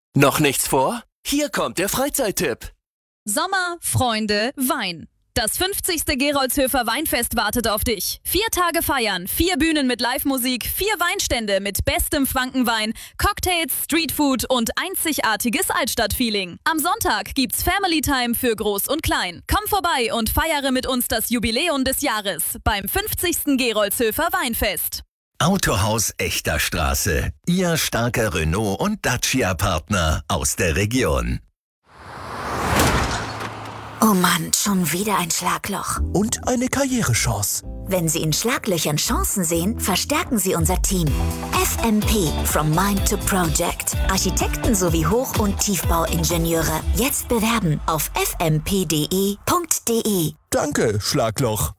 Noch nichts vor? Hier kommt der Freizeittipp. Sommer, Freunde, Wein. Das 50. Gerolzhöfer Weinfest wartet auf dich. 4 Tage feiern, 4 Bühnen mit Live-Musik, 4 Weinstände mit bestem Frankenwein, Cocktails, Streetfood und einzigartiges Altstadtfeeling. Am Sonntag gibt's Family Time für Groß und Klein. Komm vorbei und feiere mit uns das Jubiläum des Jahres beim 50. Gerolzhöfer Weinfest. Autohaus Echter Straße. Ihr starker Renault- und Dacia-Partner aus der Region. Oh Mann, schon wieder ein Schlagloch. Und eine Karrierechance. Wenn Sie in Schlaglöchern Chancen sehen, verstärken Sie unser Team. FMP, From Mind to Project. Architekten sowie Hoch- und Tiefbauingenieure. Jetzt bewerben auf fmp.de. Danke, Schlagloch.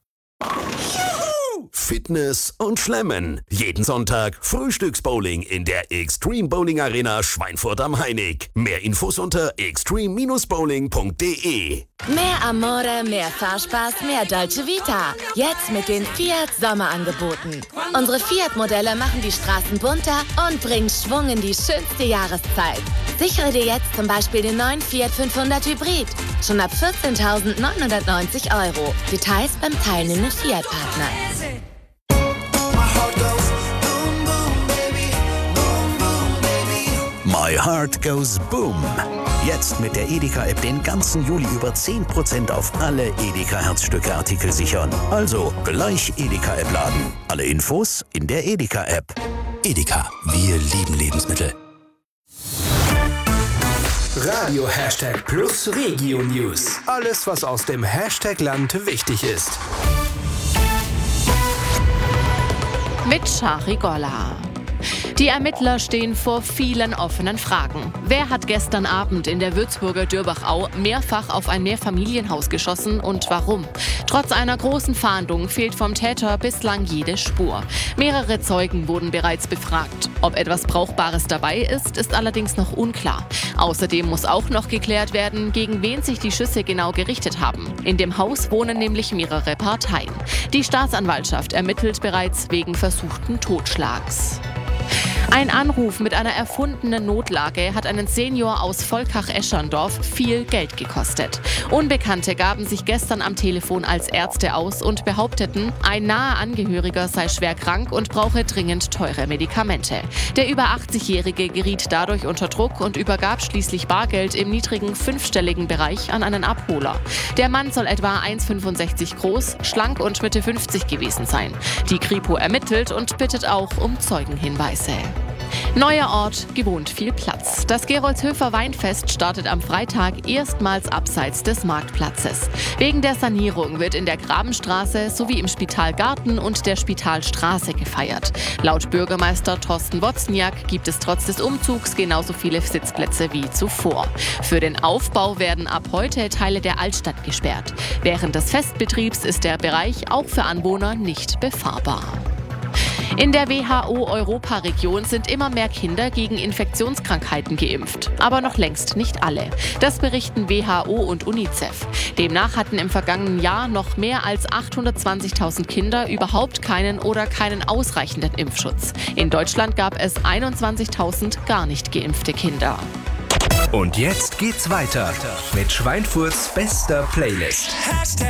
Fitness und Schlemmen. Jeden Sonntag Frühstücksbowling in der Extreme Bowling Arena Schweinfurt am Heinig. Mehr Infos unter extreme-bowling.de. Mehr Amore, mehr Fahrspaß, mehr Dolce Vita. Jetzt mit den Fiat Sommerangeboten. Unsere Fiat-Modelle machen die Straßen bunter und bringen Schwung in die schönste Jahreszeit. Sichere dir jetzt zum Beispiel den neuen Fiat 500 Hybrid. Schon ab 14.990 €. Details beim teilnehmenden Fiat-Partner. My Heart Goes Boom. Jetzt mit der Edeka-App den ganzen Juli über 10% auf alle Edeka-Herzstücke-Artikel sichern. Also gleich Edeka-App laden. Alle Infos in der Edeka-App. Edeka, wir lieben Lebensmittel. Radio #+ Regio News. Alles, was aus dem Hashtag-Land wichtig ist. Mit Shari Golla. Die Ermittler stehen vor vielen offenen Fragen. Wer hat gestern Abend in der Würzburger Dürbachau mehrfach auf ein Mehrfamilienhaus geschossen und warum? Trotz einer großen Fahndung fehlt vom Täter bislang jede Spur. Mehrere Zeugen wurden bereits befragt. Ob etwas Brauchbares dabei ist, ist allerdings noch unklar. Außerdem muss auch noch geklärt werden, gegen wen sich die Schüsse genau gerichtet haben. In dem Haus wohnen nämlich mehrere Parteien. Die Staatsanwaltschaft ermittelt bereits wegen versuchten Totschlags. Ein Anruf mit einer erfundenen Notlage hat einen Senior aus Volkach-Escherndorf viel Geld gekostet. Unbekannte gaben sich gestern am Telefon als Ärzte aus und behaupteten, ein naher Angehöriger sei schwer krank und brauche dringend teure Medikamente. Der über 80-Jährige geriet dadurch unter Druck und übergab schließlich Bargeld im niedrigen 5-stelligen Bereich an einen Abholer. Der Mann soll etwa 1,65 groß, schlank und Mitte 50 gewesen sein. Die Kripo ermittelt und bittet auch um Zeugenhinweise. Neuer Ort, gewohnt viel Platz. Das Gerolzhöfer Weinfest startet am Freitag erstmals abseits des Marktplatzes. Wegen der Sanierung wird in der Grabenstraße sowie im Spitalgarten und der Spitalstraße gefeiert. Laut Bürgermeister Thorsten Wozniak gibt es trotz des Umzugs genauso viele Sitzplätze wie zuvor. Für den Aufbau werden ab heute Teile der Altstadt gesperrt. Während des Festbetriebs ist der Bereich auch für Anwohner nicht befahrbar. In der WHO-Europa-Region sind immer mehr Kinder gegen Infektionskrankheiten geimpft. Aber noch längst nicht alle. Das berichten WHO und UNICEF. Demnach hatten im vergangenen Jahr noch mehr als 820.000 Kinder überhaupt keinen oder keinen ausreichenden Impfschutz. In Deutschland gab es 21.000 gar nicht geimpfte Kinder. Und jetzt geht's weiter mit Schweinfurts bester Playlist.